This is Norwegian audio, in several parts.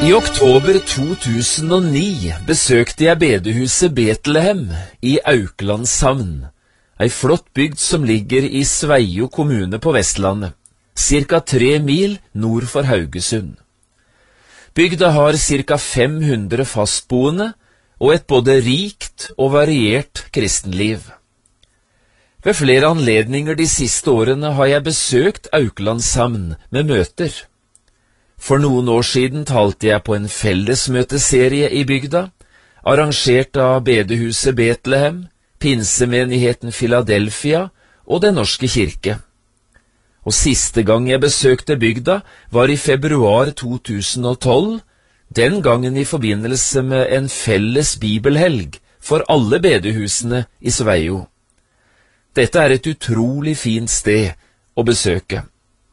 I oktober 2009 besøkte jeg bedehuset Betlehem i Auklandshamn, ei flott bygd som ligger i Sveio kommune på Vestlandet, cirka 3 mil nord for Haugesund. Bygda har cirka 500 fastboende og et både rikt og variert kristenliv. Ved flere anledninger de siste årene har jeg besøkt Auklandshamn med møter. For noen år siden talte jeg på en fellesmøteserie i bygda, arrangert av bedehuset Betlehem, pinsemenigheten Philadelphia og Den norske kirke. Og siste gang jeg besøkte bygda var i februar 2012, den gangen i forbindelse med en felles bibelhelg for alle bedehusene i Sveio. Dette er et utrolig fint sted å besøke.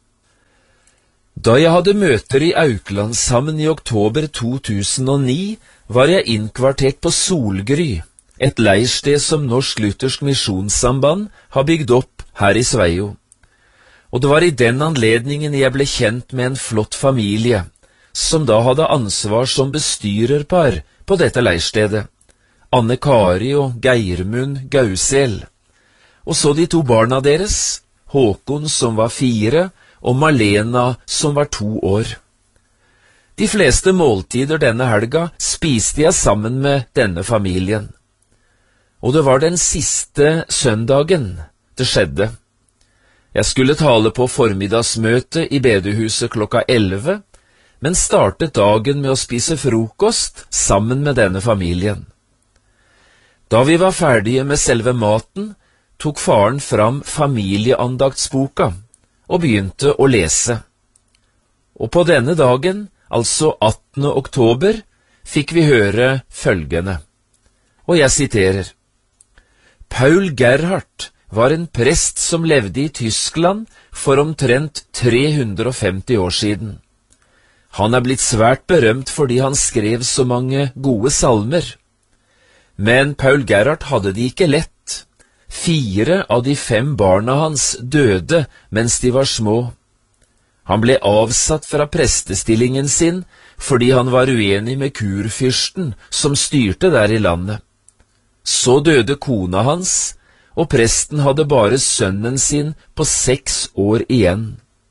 Da jeg hadde møter i Auklandshamn i oktober 2009, var jeg innkvartert på Solgry, et leirsted som Norsk Luthersk Misjonssamband har bygd opp her i Sveio. Og det var i den anledningen jeg ble kjent med en flott familie, som da hadde ansvar som bestyrerpar på dette leirstedet, Anne Kari og Geirmund Gausel. Og så de 2 barna deres, Håkon som var 4, og Malena som var 2 år. De fleste måltider denne helga spiste jeg sammen med denne familien. Og det var den siste søndagen det skjedde. Jeg skulle tale på formiddagsmøte i bedehuset klokka 11, men startet dagen med å spise frokost sammen med denne familien. Da vi var ferdige med selve maten, tok faren fram familieandaktsboka og begynte å lese. Og på denne dagen, altså 18. oktober, fikk vi høre følgende, og jeg siterer: Paul Gerhardt var en prest som levde i Tyskland for omtrent 350 år siden. Han er blitt svært berømt fordi han skrev så mange gode salmer. Men Paul Gerhardt hadde det ikke lett. 4 av de 5 barna hans døde mens de var små. Han ble avsatt fra prestestillingen sin fordi han var uenig med kurfyrsten som styrte der i landet. Så døde kona hans, og presten hadde bare sønnen sin på 6 år igjen.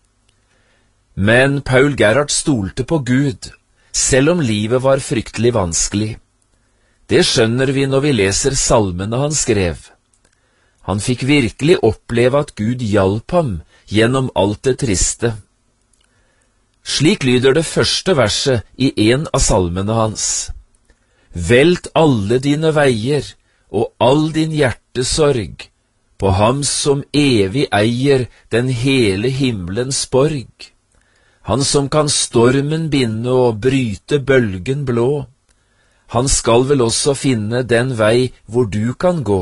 Men Paul Gerhardt stolte på Gud, selv om livet var fryktelig vanskelig. Det skjønner vi når vi leser salmene han skrev. Han fikk virkelig oppleve at Gud hjalp ham gjennom alt det triste. Slik lyder det første verset i en av salmene hans. Velt alle dine veier og all din hjertesorg på ham som evig eier den hele himmelens borg. Han som kan stormen binde og bryte bølgen blå. Han skal vel også finne den vei hvor du kan gå.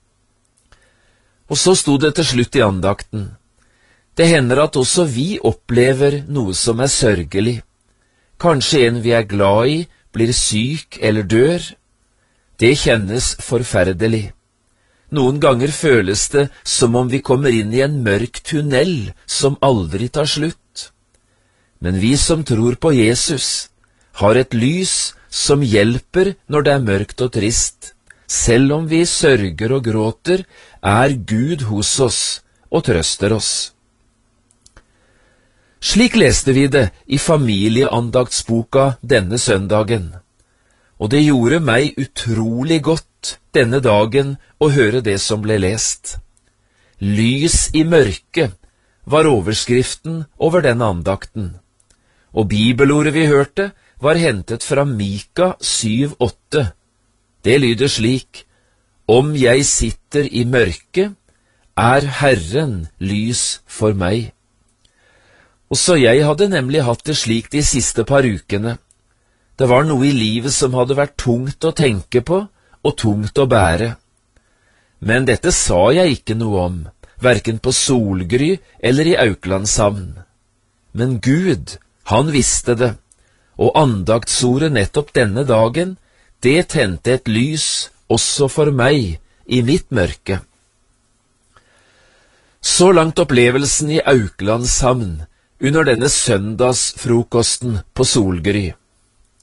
Og så sto det til slutt i andakten. Det hender at også vi opplever noe som er sørgelig. Kanskje en vi er glad i blir syk eller dør. Det kjennes forferdelig. Noen ganger føles det som om vi kommer inn i en mørk tunnel som aldri tar slutt. Men vi som tror på Jesus, har et lys som hjelper når det er mørkt og trist. Selv om vi sørger og gråter, er Gud hos oss og trøster oss. Slik leste vi det i familieandaktsboka denne søndagen, og det gjorde meg utrolig godt denne dagen å høre det som ble lest. Lys i mørket var overskriften over den andakten, og bibelordet vi hørte var hentet fra Mika 7,8. Det lyder slik: Om jeg sitter i mørket, er Herren lys for meg. Også jeg hadde nemlig hatt det slik de siste par ukene. Det var noe i livet som hadde vært tungt å tenke på og tungt å bære. Men dette sa jeg ikke noe om, hverken på Solgry eller i Auklandshamn. Men Gud, han visste det, og andaktsordet nettopp denne dagen, det tente et lys også for meg i mitt mørke. Så langt opplevelsen i Auklandshamn under denne søndagsfrokosten på Solgry.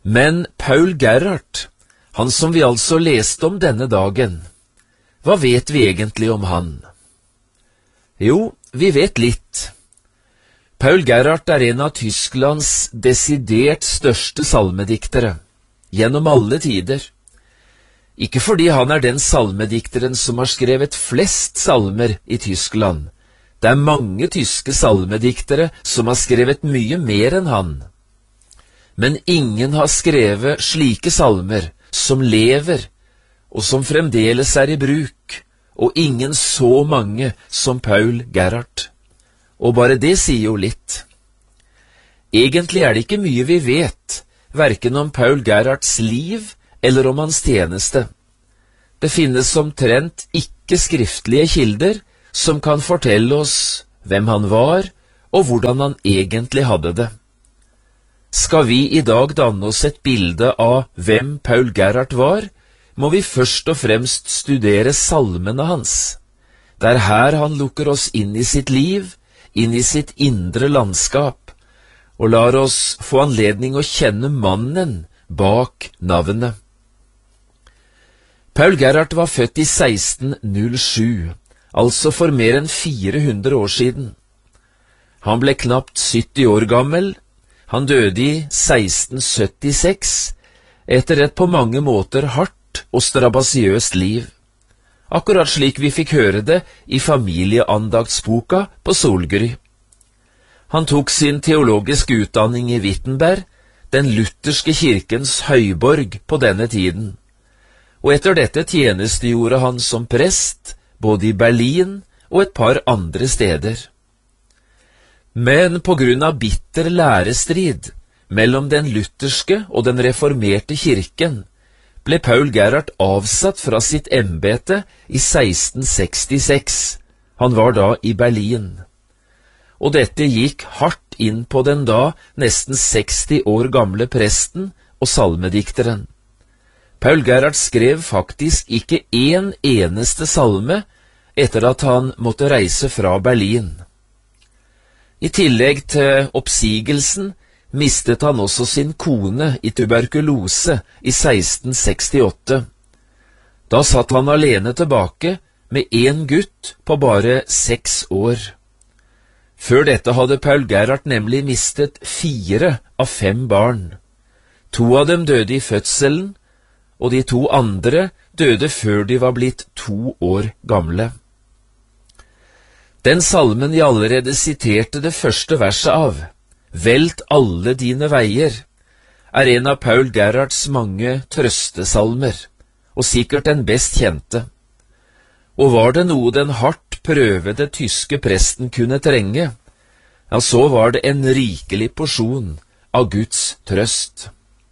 Men Paul Gerhardt, han som vi altså leste om denne dagen, hva vet vi egentlig om han? Jo, vi vet litt. Paul Gerhardt er en av Tysklands desidert største salmediktere, gjennom alle tider. Ikke fordi han er den salmedikteren som har skrevet flest salmer i Tyskland. Det er mange tyske salmediktere som har skrevet mye mer enn han. Men ingen har skrevet slike salmer som lever, og som fremdeles er i bruk, og ingen så mange som Paul Gerhardt. Og bare det sier jo litt. Egentlig er det ikke mye vi vet, hverken om Paul Gerhardts liv eller om hans tjeneste. Det finnes omtrent ikke skriftlige kilder som kan fortelle oss hvem han var, og hvordan han egentlig hadde det. Skal vi i dag danne oss et bilde av hvem Paul Gerhardt var, må vi først og fremst studere salmene hans. Det er her han lukker oss inn i sitt liv, inn i sitt indre landskap, og lar oss få anledning å kjenne mannen bak navnet. Paul Gerhardt var født i 1607, altså for mer enn 400 år siden. Han ble knapt 70 år gammel. Han døde i 1676, etter et på mange måter hardt og strabasiøst liv, akkurat slik vi fikk høre det i familieandaktsboka på Solgry. Han tok sin teologiske utdanning i Wittenberg, den lutherske kirkens høyborg på denne tiden, og etter dette tjenestegjorde han som prest, både i Berlin og et par andre steder. Men på grunn av bitter lærestrid mellom den lutherske og den reformerte kirken ble Paul Gerhardt avsatt fra sitt embete i 1666. Han var da i Berlin. Og dette gikk hardt inn på den da nesten 60 år gamle presten og salmedikteren. Paul Gerhardt skrev faktisk ikke en eneste salme etter at han måtte reise fra Berlin. I tillegg til oppsigelsen mistet han også sin kone i tuberkulose i 1668. Da satt han alene tilbake med en gutt på bare 6 år. Før dette hadde Paul Gerhardt nemlig mistet 4 av 5 barn. 2 av dem døde i fødselen, og de 2 andre døde før de var blitt 2 år gamle. Den salmen jeg allerede siterte det første verset av, «Velt alle dine veier», er en av Paul Gerhardts mange trøstesalmer, og sikkert den best kjente. Og var det noe den hardt prøvede tyske presten kunne trenge, ja, så var det en rikelig porsjon av Guds trøst.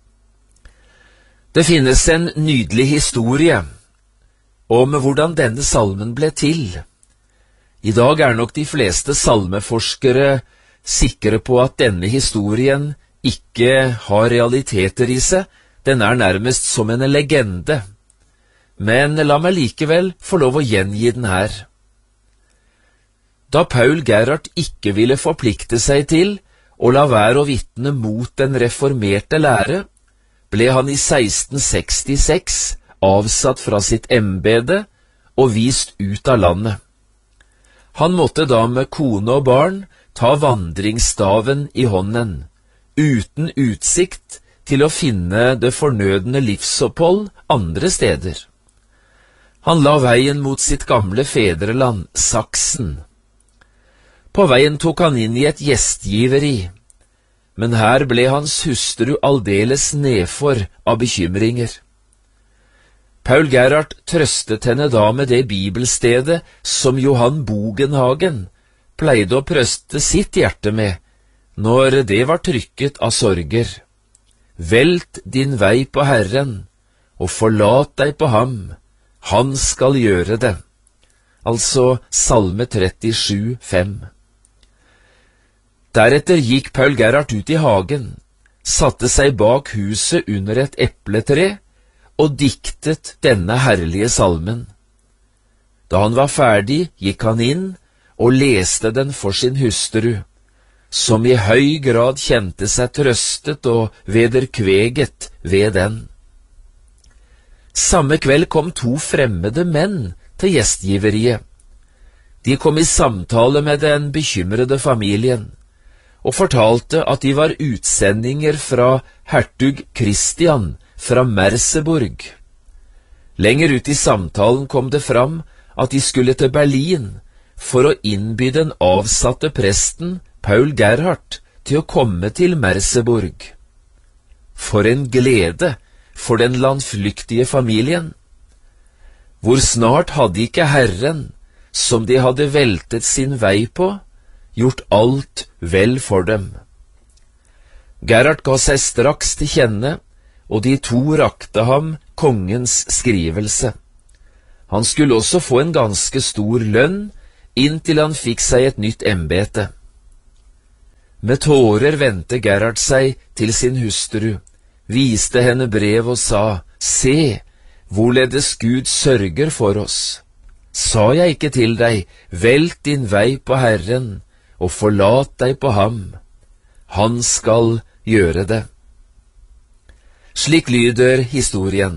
Det finnes en nydelig historie om hvordan denne salmen ble til. I dag er nok de fleste salmeforskere sikre på at denne historien ikke har realiteter i seg, den er nærmest som en legende. Men la meg likevel få lov å gjengi den her. Da Paul Gerhardt ikke ville forplikte seg til å la være å vitne mot den reformerte lære, ble han i 1666 avsatt fra sitt embete og vist ut av landet. Han måtte da med kone og barn ta vandringsstaven i hånden, uten utsikt til å finne det fornødne livsopphold andre steder. Han la veien mot sitt gamle fedreland, Saksen. På veien tok han inn i et gjestgiveri, men her ble hans hustru aldeles nedfor av bekymringer. Paul Gerhardt trøstet henne da med det bibelstedet som Johan Bogenhagen pleide å trøste sitt hjerte med når det var trykket av sorger. Velt din vei på Herren, og forlat deg på ham, han skal gjøre det. Altså Salme 37, 5. Deretter gikk Paul Gerhardt ut i hagen, satte seg bak huset under et epletre, og diktet denne herlige salmen. Da han var ferdig, gikk han inn og leste den for sin hustru. som i høy grad kjente seg trøstet og vederkveget ved den. Samme kveld kom 2 fremmede menn til gjestgiveriet. De kom i samtale med den bekymrede familien, og fortalte at de var utsendinger fra hertug Christian fra Merseburg. Lenger ut i samtalen kom det fram at de skulle til Berlin for å innby den avsatte presten Paul Gerhardt til å komme til Merseburg. For en glede for den landflyktige familien! Hvor snart hadde ikke Herren, som de hadde veltet sin vei på, gjort alt vel for dem. Gerhardt ga seg straks til kjenne, og de 2 rakte ham kongens skrivelse. Han skulle også få en ganske stor lønn, inntil han fikk seg et nytt embete. Med tårer vendte Gerhardt seg til sin hustru, viste henne brev og sa, «Se, hvorledes Gud sørger for oss. Sa jeg ikke til deg, velt din vei på Herren, og forlat deg på ham. Han skal gjøre det.» Slik lyder historien.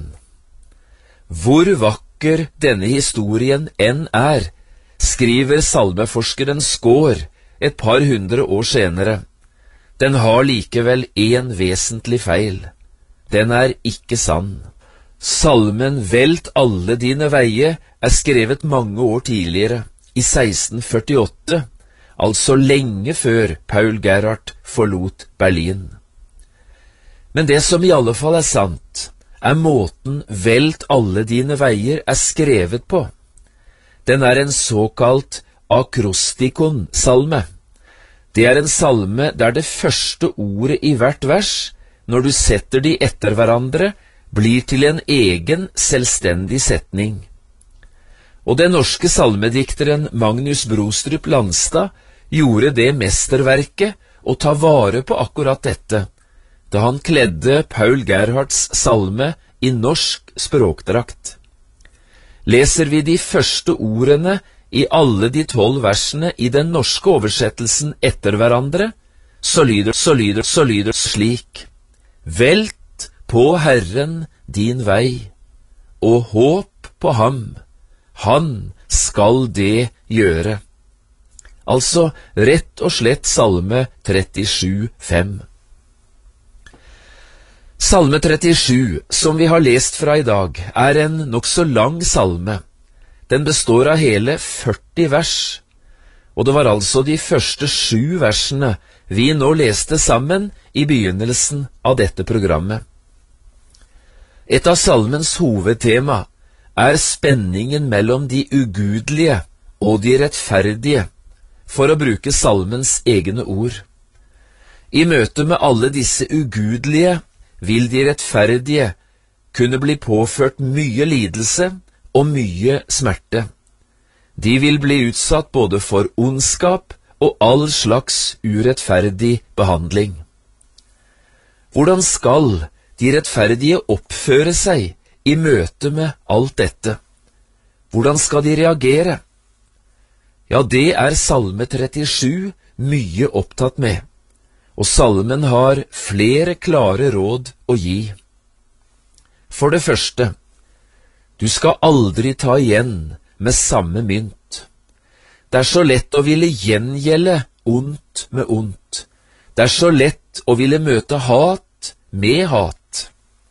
Hvor vakker denne historien enn er, skriver salmeforskeren Skaar et par hundre år senere. Den har likevel en vesentlig feil. Den er ikke sann. Salmen «Velt alle dine veie» er skrevet mange år tidligere, i 1648, altså lenge før Paul Gerhardt forlot Berlin. Men det som i alle fall er sant, er måten «Velt alle dine veier» er skrevet på. Den er en såkalt akrostikon-salme. Det er en salme der det første ordet i hvert vers, når du setter de etter hverandre, blir til en egen, selvstendig setning. Og den norske salmedikteren Magnus Brostrup Landstad gjorde det mesterverket å ta vare på akkurat dette, da han kledde Paul Gerhardts salme i norsk språkdrakt. Leser vi de første ordene i alle de 12 versene i den norske oversettelsen etter hverandre, så lyder slik: Velt på Herren din vei, og håp på ham, han skal det gjøre. Altså rett og slett salme 37,5. Salme 37, som vi har lest fra i dag, er en nokså lang salme. Den består av hele 40 vers, og det var altså de første 7 versene vi nå leste sammen i begynnelsen av dette programmet. Et av salmens hovedtema er spenningen mellom de ugudelige og de rettferdige, for å bruke salmens egne ord. I møte med alle disse ugudelige vil de rettferdige kunne bli påført mye lidelse og mye smerte. De vil bli utsatt både for ondskap og all slags urettferdig behandling. Hvordan skal de rettferdige oppføre seg i møte med alt dette? Hvordan skal de reagere? Ja, det er salme 37 mye opptatt med, og salmen har flere klare råd å gi. For det første, du skal aldri ta igjen med samme mynt. Det er så lett å ville gjengjelde ondt med ondt. Det er så lett å ville møte hat med hat.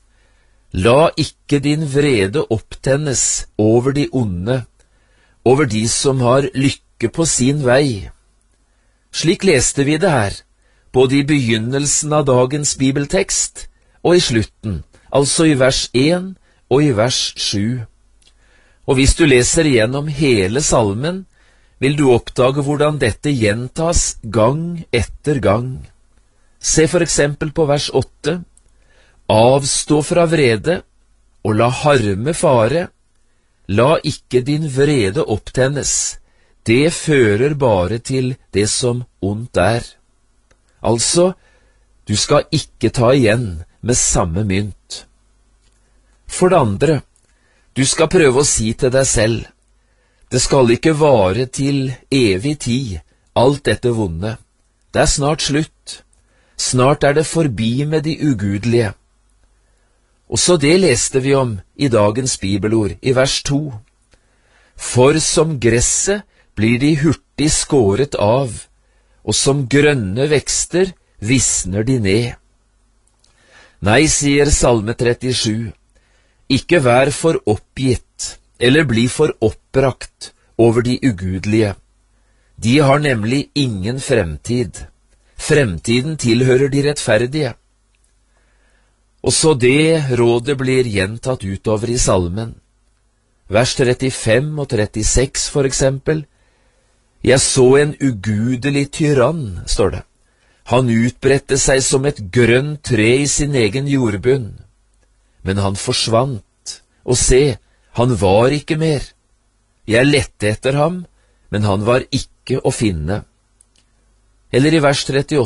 La ikke din vrede opptennes over de onde, over de som har lykke på sin vei. Slik leste vi det her, både i begynnelsen av dagens bibeltekst og i slutten, altså i vers 1 og i vers 7. Og hvis du leser igjennom hele salmen, vil du oppdage hvordan dette gjentas gang etter gang. Se for eksempel på vers 8. Avstå fra vrede, og la harme fare. La ikke din vrede opptennes. Det fører bare til det som ondt er. Altså, du skal ikke ta igjen med samme mynt. For det andre, du skal prøve å si til deg selv, det skal ikke vare til evig tid, alt dette vonde. Det er snart slutt. Snart er det forbi med de ugudelige. Også det leste vi om i dagens bibelord, i vers 2. For som gresset blir de hurtig skåret av, og som grønne vekster visner de ned. Nei, sier Salme 37, ikke vær for oppgitt, eller bli for oppbrakt over de ugudelige. De har nemlig ingen fremtid. Fremtiden tilhører de rettferdige. Og så det rådet blir gjentatt utover i salmen. Vers 35 og 36 for eksempel. Jeg så en ugudelig tyrann, står det. Han utbredte seg som et grønt tre i sin egen jordbunn. Men han forsvant, og se, han var ikke mer. Jeg lette etter ham, men han var ikke å finne. Eller i vers 38.